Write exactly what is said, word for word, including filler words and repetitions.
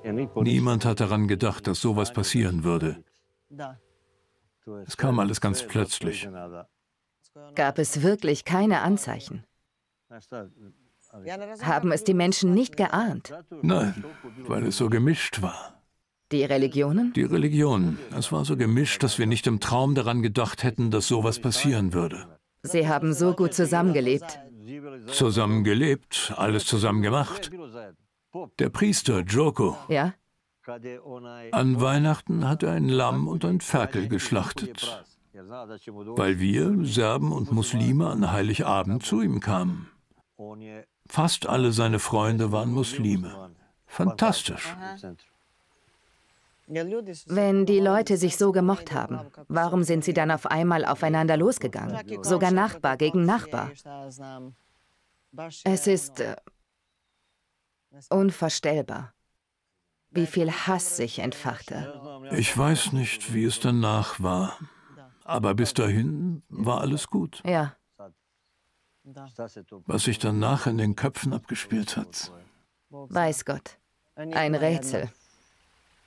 Niemand hat daran gedacht, dass sowas passieren würde. Es kam alles ganz plötzlich. Gab es wirklich keine Anzeichen? Haben es die Menschen nicht geahnt? Nein, weil es so gemischt war. Die Religionen? Die Religion. Es war so gemischt, dass wir nicht im Traum daran gedacht hätten, dass sowas passieren würde. Sie haben so gut zusammengelebt. Zusammen gelebt, alles zusammen gemacht. Der Priester, Joko. Ja? An Weihnachten hat er ein Lamm und ein Ferkel geschlachtet, weil wir, Serben und Muslime, an Heiligabend zu ihm kamen. Fast alle seine Freunde waren Muslime. Fantastisch. Wenn die Leute sich so gemocht haben, warum sind sie dann auf einmal aufeinander losgegangen? Sogar Nachbar gegen Nachbar. Es ist äh, unvorstellbar, wie viel Hass sich entfachte. Ich weiß nicht, wie es danach war, aber bis dahin war alles gut. Ja. Was sich danach in den Köpfen abgespielt hat. Weiß Gott. Ein Rätsel.